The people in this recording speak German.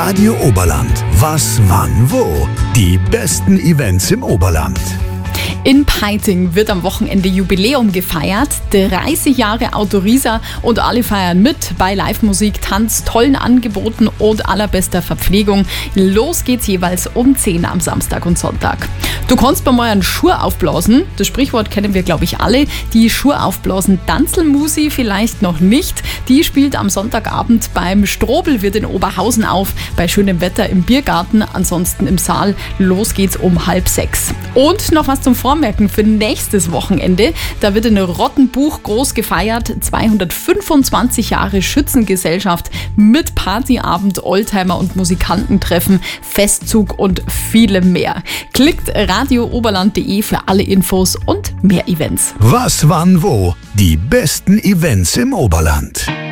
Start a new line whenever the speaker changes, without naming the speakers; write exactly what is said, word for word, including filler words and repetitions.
Radio Oberland. Was, wann, wo? Die besten Events im Oberland.
In Peiting wird am Wochenende Jubiläum gefeiert, dreißig Jahre Autoriesa und alle feiern mit bei Live-Musik, Tanz, tollen Angeboten und allerbester Verpflegung. Los geht's jeweils um zehn am Samstag und Sonntag. Du kannst bei mir einen Schur aufblasen, das Sprichwort kennen wir glaube ich alle. Die Schur aufblasen Danzelmusi vielleicht noch nicht. Die spielt am Sonntagabend beim Strobelwirt in Oberhausen auf, bei schönem Wetter im Biergarten, ansonsten im Saal. Los geht's um halb sechs. Und noch was zum Vormerken für nächstes Wochenende. Da wird in Rottenbuch groß gefeiert. zweihundertfünfundzwanzig Jahre Schützengesellschaft mit Partyabend, Oldtimer und Musikantentreffen, Festzug und vielem mehr. Klickt radio oberland punkt de für alle Infos und mehr Events.
Was, wann, wo? Die besten Events im Oberland.